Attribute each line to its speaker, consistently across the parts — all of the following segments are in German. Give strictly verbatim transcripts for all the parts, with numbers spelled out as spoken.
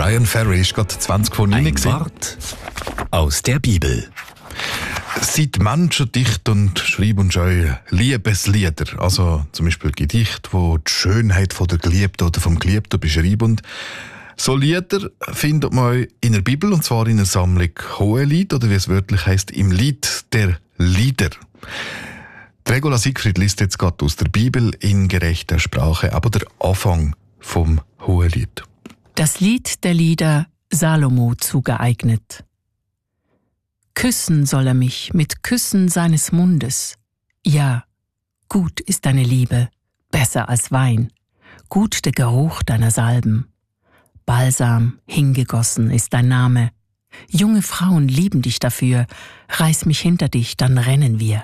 Speaker 1: Brian Ferry ist gerade zwanzig vor neun.
Speaker 2: Ein Wort aus der Bibel.
Speaker 1: Seit Menschen dichten und schreiben und schreiben Liebeslieder, also zum Beispiel Gedichte, wo die Schönheit von der Geliebten oder vom Geliebten beschreiben. Und so Lieder findet man in der Bibel, und zwar in der Sammlung Hohelied, oder wie es wörtlich heisst, im Lied der Lieder. Die Regula Siegfried liest jetzt gerade aus der Bibel in gerechter Sprache, aber der Anfang vom Hohelied.
Speaker 3: Das Lied der Lieder Salomo zugeeignet. Küssen soll er mich mit Küssen seines Mundes. Ja, gut ist deine Liebe, besser als Wein, gut der Geruch deiner Salben. Balsam, hingegossen ist dein Name. Junge Frauen lieben dich dafür, reiß mich hinter dich, dann rennen wir.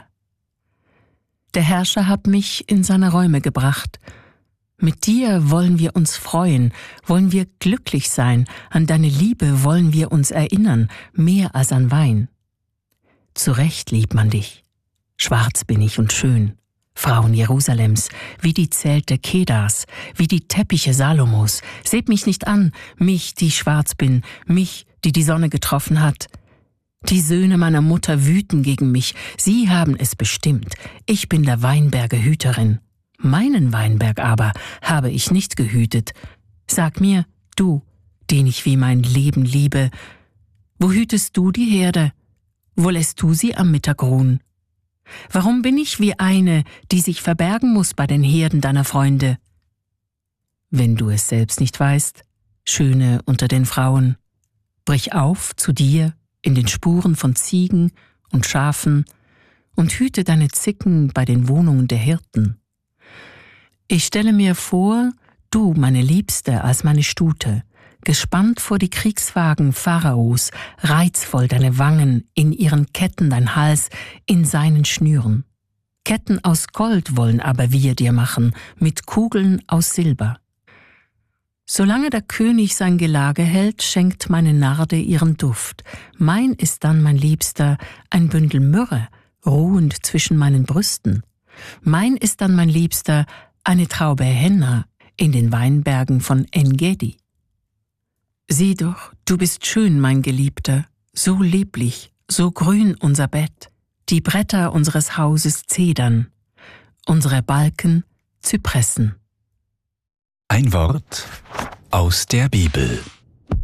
Speaker 3: Der Herrscher hat mich in seine Räume gebracht. Mit dir wollen wir uns freuen, wollen wir glücklich sein, an deine Liebe wollen wir uns erinnern, mehr als an Wein. Zu Recht liebt man dich. Schwarz bin ich und schön. Frauen Jerusalems, wie die Zelte Kedars, wie die Teppiche Salomos. Seht mich nicht an, mich, die schwarz bin, mich, die die Sonne getroffen hat. Die Söhne meiner Mutter wüten gegen mich, sie haben es bestimmt. Ich bin der Weinberge Hüterin. Meinen Weinberg aber habe ich nicht gehütet. Sag mir, du, den ich wie mein Leben liebe, wo hütest du die Herde? Wo lässt du sie am Mittag ruhen? Warum bin ich wie eine, die sich verbergen muss bei den Herden deiner Freunde? Wenn du es selbst nicht weißt, Schöne unter den Frauen, brich auf zu dir in den Spuren von Ziegen und Schafen und hüte deine Zicken bei den Wohnungen der Hirten. Ich stelle mir vor, du, meine Liebste, als meine Stute, gespannt vor die Kriegswagen Pharaos, reizvoll deine Wangen, in ihren Ketten dein Hals, in seinen Schnüren. Ketten aus Gold wollen aber wir dir machen, mit Kugeln aus Silber. Solange der König sein Gelage hält, schenkt meine Narde ihren Duft. Mein ist dann, mein Liebster, ein Bündel Myrrhe, ruhend zwischen meinen Brüsten. Mein ist dann, mein Liebster, eine Traube Henna in den Weinbergen von En-Gedi. Sieh doch, du bist schön, mein Geliebter, so lieblich, so grün unser Bett, die Bretter unseres Hauses Zedern, unsere Balken Zypressen.
Speaker 2: Ein Wort aus der Bibel.